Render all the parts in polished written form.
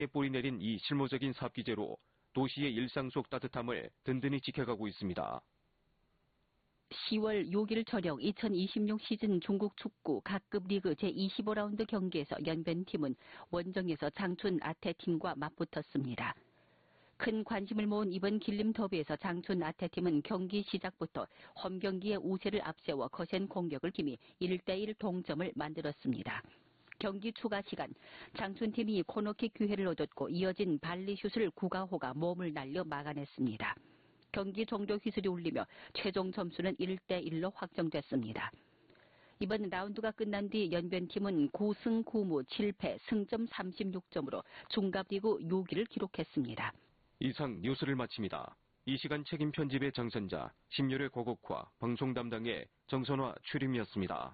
뿌리 내린 이 실무적인 삽기제로 도시의 일상 속 따뜻함을 든든히 지켜가고 있습니다. 10월 6일 저녁 2026 시즌 중국 축구 각급 리그 제25라운드 경기에서 연변팀은 원정에서 장춘 아태팀과 맞붙었습니다. 큰 관심을 모은 이번 길림 더비에서 장춘 아태팀은 경기 시작부터 홈경기의 우세를 앞세워 거센 공격을 기미 1대1 동점을 만들었습니다. 경기 추가 시간 장춘팀이 코너킥 기회를 얻었고 이어진 발리슛을 구가호가 몸을 날려 막아냈습니다. 경기 종료 휘슬이 울리며 최종 점수는 1대1로 확정됐습니다. 이번 라운드가 끝난 뒤 연변팀은 9승 9무 7패 승점 36점으로 중갑리그 6위를 기록했습니다. 이상 뉴스를 마칩니다. 이 시간 책임 편집의 장선자, 심열의 고곡화, 방송 담당의 정선화 출임이었습니다.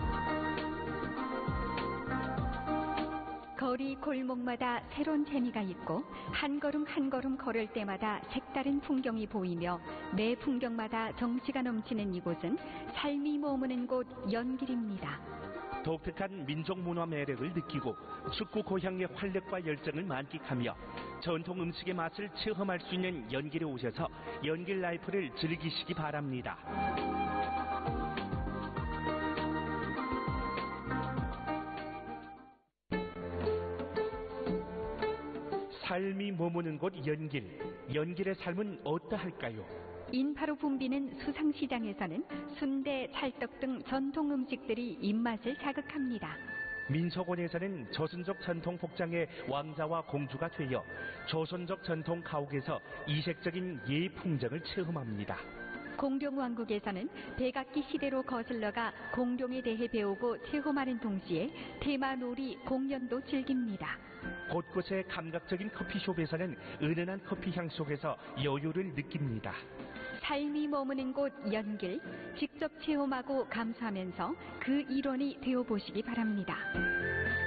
거리 골목마다 새로운 재미가 있고 한 걸음 한 걸음 걸을 때마다 색다른 풍경이 보이며 매 풍경마다 정취가 넘치는 이곳은 삶이 머무는 곳 연길입니다. 독특한 민족 문화 매력을 느끼고 축구 고향의 활력과 열정을 만끽하며 전통 음식의 맛을 체험할 수 있는 연길에 오셔서 연길 라이프를 즐기시기 바랍니다. 삶이 머무는 곳 연길. 연길의 삶은 어떠할까요? 인파로 붐비는 수상시장에서는 순대, 찰떡 등 전통 음식들이 입맛을 자극합니다. 민속원에서는 조선족 전통 복장의 왕자와 공주가 되어 조선족 전통 가옥에서 이색적인 예 풍정을 체험합니다. 공룡왕국에서는 백악기 시대로 거슬러가 공룡에 대해 배우고 체험하는 동시에 테마놀이 공연도 즐깁니다. 곳곳의 감각적인 커피숍에서는 은은한 커피 향 속에서 여유를 느낍니다. 삶이 머무는 곳 연길, 직접 체험하고 감수하면서 그 일원이 되어보시기 바랍니다.